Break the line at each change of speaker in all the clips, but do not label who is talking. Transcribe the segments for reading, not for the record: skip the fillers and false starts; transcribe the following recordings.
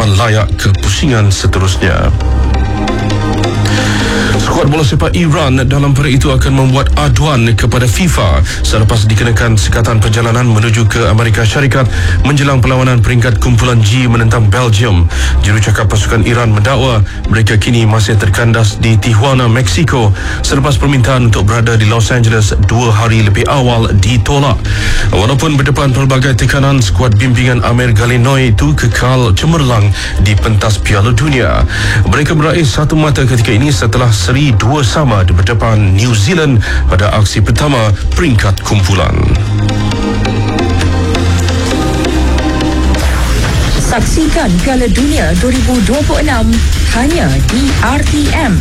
depan layak kepusingan seterusnya. Skuad bola sepak Iran dalam perang itu akan membuat aduan kepada FIFA selepas dikenakan sekatan perjalanan menuju ke Amerika Syarikat menjelang perlawanan peringkat kumpulan G menentang Belgium. Jurucakap pasukan Iran mendakwa mereka kini masih terkandas di Tijuana, Mexico selepas permintaan untuk berada di Los Angeles 2 hari lebih awal ditolak. Walaupun berdepan pelbagai tekanan, skuad bimbingan Amir Galenoy itu kekal cemerlang di pentas Piala Dunia. Mereka meraih satu mata ketika ini setelah seri 2-2 di berdepan New Zealand pada aksi pertama peringkat kumpulan.
Saksikan Piala Dunia 2026 hanya di RTM.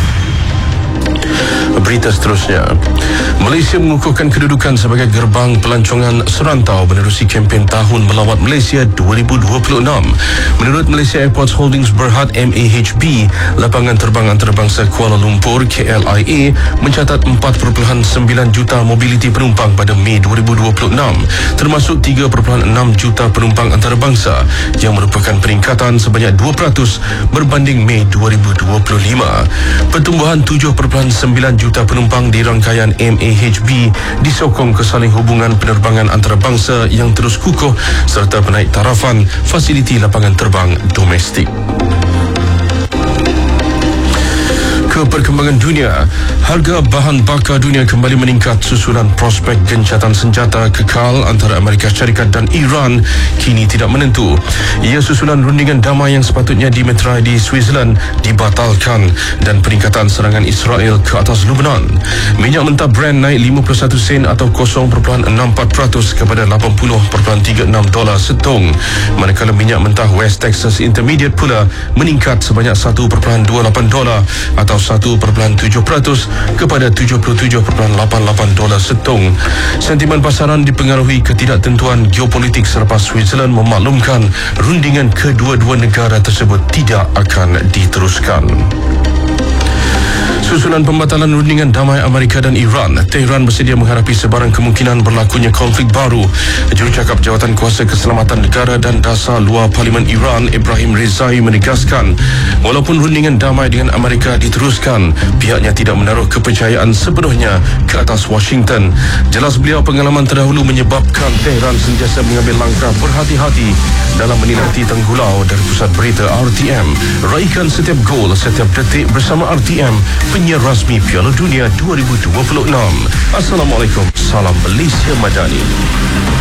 Berita seterusnya, Malaysia mengukuhkan kedudukan sebagai gerbang pelancongan serantau menerusi kempen Tahun Melawat Malaysia 2026. Menurut Malaysia Airports Holdings Berhad MAHB, lapangan terbang antarabangsa Kuala Lumpur KLIA mencatat 4.9 juta mobiliti penumpang pada Mei 2026, termasuk 3.6 juta penumpang antarabangsa yang merupakan peningkatan sebanyak 2% berbanding Mei 2025. Pertumbuhan 7.9 juta penumpang di rangkaian MAHB disokong kesaling hubungan penerbangan antarabangsa yang terus kukuh serta penaik tarafan fasiliti lapangan terbang domestik. Ke perkembangan dunia, harga bahan bakar dunia kembali meningkat susulan prospek gencatan senjata kekal antara Amerika Syarikat dan Iran kini tidak menentu. Ia susulan rundingan damai yang sepatutnya dimeterai di Switzerland dibatalkan dan peningkatan serangan Israel ke atas Lebanon. Minyak mentah Brent naik 51 sen atau 0.64% kepada $80.36 setong, manakala minyak mentah West Texas Intermediate pula meningkat sebanyak $1.28 atau 1.7% kepada $77.88 setong. Sentimen pasaran dipengaruhi ketidaktentuan geopolitik selepas Switzerland memaklumkan rundingan kedua-dua negara tersebut tidak akan diteruskan. Susulan pembatalan rundingan damai Amerika dan Iran, Tehran bersedia menghadapi sebarang kemungkinan berlakunya konflik baru. Jurucakap Jawatan Kuasa Keselamatan Negara dan Dasar Luar Parlimen Iran, Ibrahim Rezai, menegaskan walaupun rundingan damai dengan Amerika diteruskan, pihaknya tidak menaruh kepercayaan sepenuhnya ke atas Washington. Jelas beliau pengalaman terdahulu menyebabkan Tehran sentiasa mengambil langkah berhati-hati dalam menilai tenggulau. Dari pusat berita RTM, raikan setiap gol, setiap detik bersama RTM, penyiar rasmi Piala Dunia 2026. Assalamualaikum, salam Malaysia Madani.